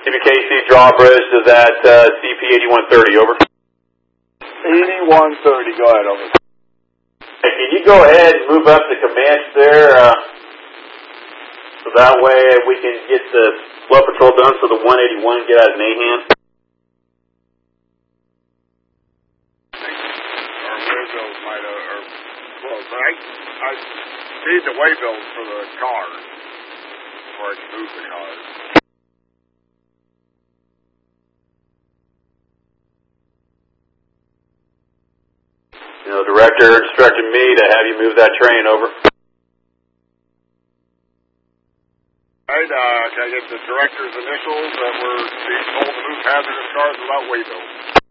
KC drawbridge to that CP 8130, over. 8130, go ahead, over. Hey, can you go ahead and move up the Comanche there, so that way we can get the flood patrol done so the 181 get out of Mahan? Our waybills might have, close. I need the waybills for the cars before I can move the cars. You know, the director instructed me to have you move that train, over. Right, can I get the director's initials that we're being told to move hazardous cars without waybills?